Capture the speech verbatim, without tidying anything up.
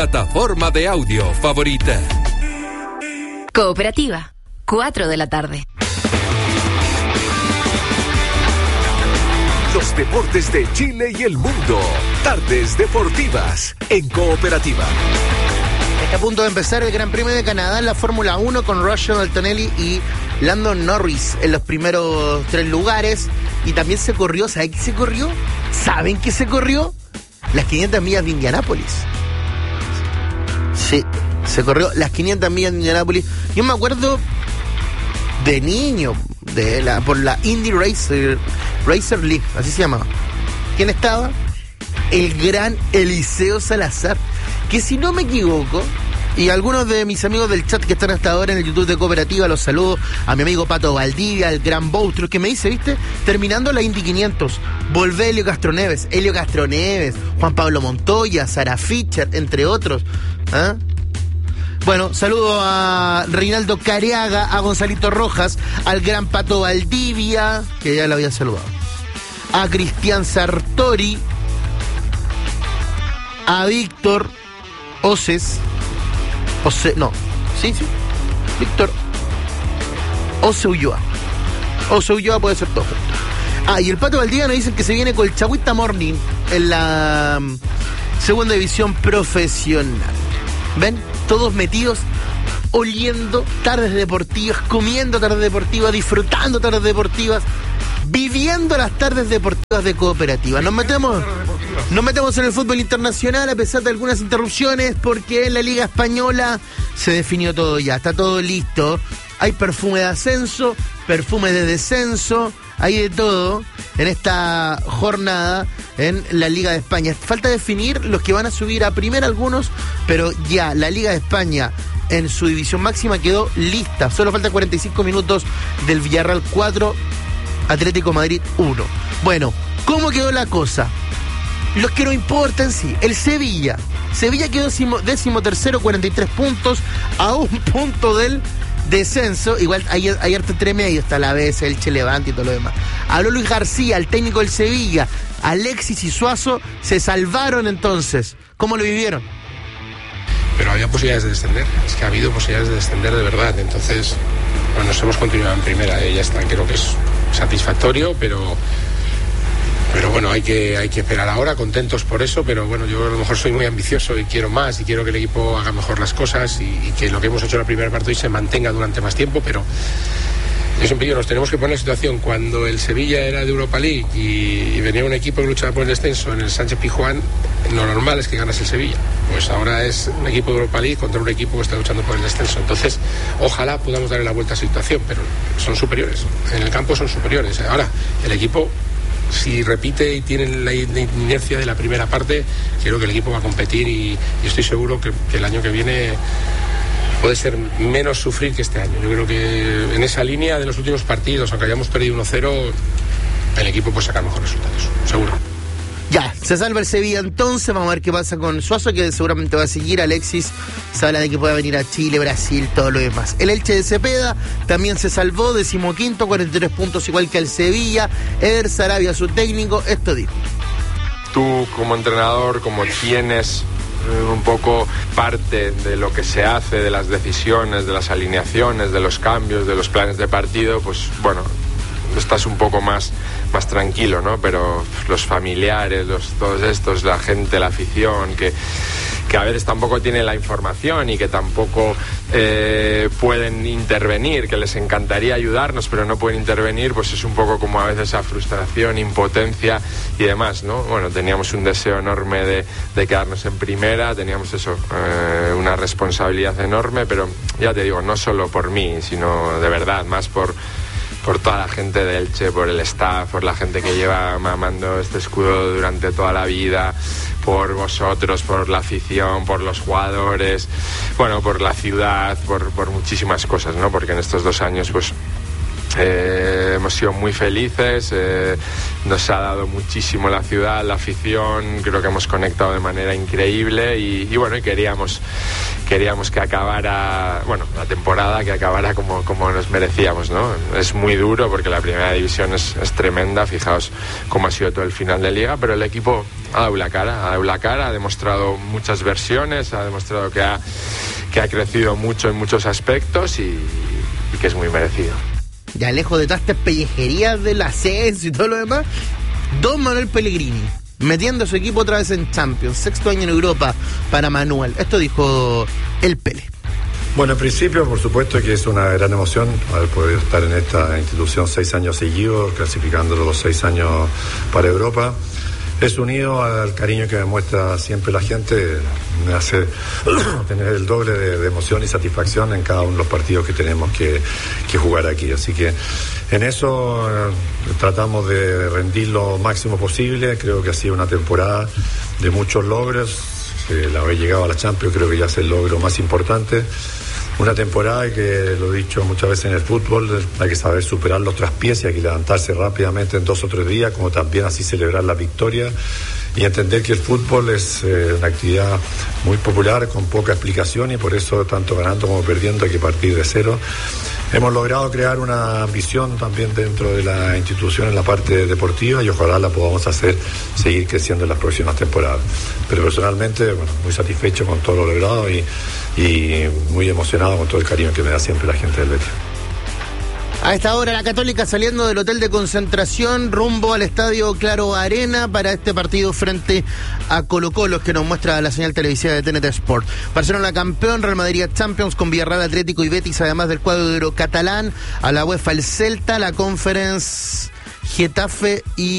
Plataforma de audio favorita. Cooperativa, cuatro de la tarde. Los deportes de Chile y el mundo. Tardes deportivas en Cooperativa. Está a punto de empezar el Gran Premio de Canadá en la Fórmula uno con Roshan Antonelli y Lando Norris en los primeros tres lugares. Y también se corrió, ¿saben qué se corrió? ¿Saben qué se corrió? Las quinientas millas de Indianápolis. Sí, se corrió las quinientas millas de Indianápolis. Yo me acuerdo de niño, de la, por la Indy Racer, Racer League, así se llamaba. ¿Quién estaba? El gran Eliseo Salazar, que si no me equivoco, y algunos de mis amigos del chat que están hasta ahora en el YouTube de Cooperativa, los saludo, a mi amigo Pato Valdivia, al gran Boustro, que me dice, ¿viste? Terminando la Indy quinientos, volvé Helio Castroneves, Helio Castroneves, Juan Pablo Montoya, Sara Fischer, entre otros. ¿Ah? Bueno, saludo a Reinaldo Careaga, a Gonzalito Rojas, al gran Pato Valdivia, que ya lo había saludado, a Cristian Sartori, a Víctor Oces, Oce, no, sí, sí, Víctor Oce Ulloa, Oce Ulloa puede ser todo. Ah, y el Pato Valdivia nos dicen que se viene con el Chagüita Morning en la um, segunda división profesional. ¿Ven? Todos metidos, oliendo tardes deportivas, comiendo tardes deportivas, disfrutando tardes deportivas, viviendo las tardes deportivas de Cooperativa. Nos metemos, nos metemos en el fútbol internacional a pesar de algunas interrupciones, porque en la Liga Española se definió todo ya, está todo listo. Hay perfume de ascenso, perfume de descenso, hay de todo en esta jornada en la Liga de España. Falta definir los que van a subir a primera algunos, pero ya la Liga de España en su división máxima quedó lista. Solo faltan cuarenta y cinco minutos del Villarreal cuatro, Atlético Madrid uno. Bueno, ¿cómo quedó la cosa? Los que no importan, sí. El Sevilla. Sevilla quedó décimo, décimo tercero, cuarenta y tres puntos, a un punto del descenso. Igual hay, hay harto entre medio, está la B S, el Che Levante y todo lo demás. Habló Luis García, el técnico del Sevilla. Alexis y Suazo se salvaron entonces. ¿Cómo lo vivieron? Pero había posibilidades de descender, es que ha habido posibilidades de descender de verdad. Entonces, bueno, nos hemos continuado en primera, eh, ya está, creo que es satisfactorio, pero pero bueno, hay que hay que esperar ahora, contentos por eso, pero bueno, yo a lo mejor soy muy ambicioso y quiero más y quiero que el equipo haga mejor las cosas y, y que lo que hemos hecho en la primera parte hoy se mantenga durante más tiempo, pero yo siempre digo, nos tenemos que poner en la situación cuando el Sevilla era de Europa League y, y venía un equipo que luchaba por el descenso en el Sánchez Pizjuán, lo normal es que ganas el Sevilla. Pues ahora es un equipo de Europa League contra un equipo que está luchando por el descenso. Entonces, ojalá podamos darle la vuelta a esa situación, pero son superiores. En el campo son superiores. Ahora, el equipo, si repite y tiene la inercia de la primera parte, creo que el equipo va a competir y, y estoy seguro que, que el año que viene puede ser menos sufrir que este año. Yo creo que en esa línea de los últimos partidos, aunque hayamos perdido uno cero, el equipo puede sacar mejores resultados, seguro. Ya, se salva el Sevilla entonces, vamos a ver qué pasa con Suazo, que seguramente va a seguir. Alexis se habla de que pueda venir a Chile, Brasil, todo lo demás. El Elche de Cepeda también se salvó, decimoquinto, cuarenta y tres puntos igual que el Sevilla. Eder Sarabia, su técnico, esto dijo. Tú como entrenador, como tienes un poco parte de lo que se hace, de las decisiones, de las alineaciones, de los cambios, de los planes de partido, pues bueno, estás un poco más, más tranquilo, ¿no? Pero los familiares, los, todos estos, la gente, la afición, que, que a veces tampoco tiene la información y que tampoco eh, pueden intervenir, que les encantaría ayudarnos, pero no pueden intervenir, pues es un poco como a veces esa frustración, impotencia y demás, ¿no? Bueno, teníamos un deseo enorme de, de quedarnos en primera, teníamos eso, eh, una responsabilidad enorme, pero ya te digo, no solo por mí, sino de verdad, más por por toda la gente de Elche, por el staff, por la gente que lleva mamando este escudo durante toda la vida, por vosotros, por la afición, por los jugadores, bueno, por la ciudad, por, por muchísimas cosas, ¿no? Porque en estos dos años, pues, Eh, hemos sido muy felices, eh, nos ha dado muchísimo la ciudad, la afición, creo que hemos conectado de manera increíble y, y bueno, y queríamos queríamos que acabara, bueno, la temporada que acabara como, como nos merecíamos, ¿no? Es muy duro porque la primera división es, es tremenda, fijaos cómo ha sido todo el final de liga, pero el equipo ha dado la cara, ha dado la cara, ha demostrado muchas versiones, ha demostrado que ha, que ha crecido mucho en muchos aspectos y, y que es muy merecido. Ya lejos de todas estas pellejerías del ascenso y todo lo demás, Don Manuel Pellegrini, metiendo a su equipo otra vez en Champions, sexto año en Europa para Manuel. Esto dijo el Pele. Bueno, en principio, por supuesto que es una gran emoción haber podido estar en esta institución seis años seguidos, clasificando los seis años para Europa. Es unido al cariño que me muestra siempre la gente, me hace tener el doble de, de emoción y satisfacción en cada uno de los partidos que tenemos que, que jugar aquí. Así que en eso eh, tratamos de rendir lo máximo posible. Creo que ha sido una temporada de muchos logros. El haber llegado a la Champions creo que ya es el logro más importante. Una temporada que, lo he dicho muchas veces en el fútbol, hay que saber superar los traspiés y hay que levantarse rápidamente en dos o tres días, como también así celebrar la victoria y entender que el fútbol es eh, una actividad muy popular, con poca explicación, y por eso tanto ganando como perdiendo hay que partir de cero. Hemos logrado crear una ambición también dentro de la institución en la parte deportiva y ojalá la podamos hacer seguir creciendo en las próximas temporadas. Pero personalmente, bueno, muy satisfecho con todo lo logrado y, y muy emocionado con todo el cariño que me da siempre la gente del Betis. A esta hora la Católica saliendo del hotel de concentración rumbo al estadio Claro Arena para este partido frente a Colo-Colo, que nos muestra la señal televisiva de T N T Sport. Barcelona campeón, Real Madrid Champions con Villarreal, Atlético y Betis, además del cuadro catalán, a la UEFA el Celta, la Conference, Getafe y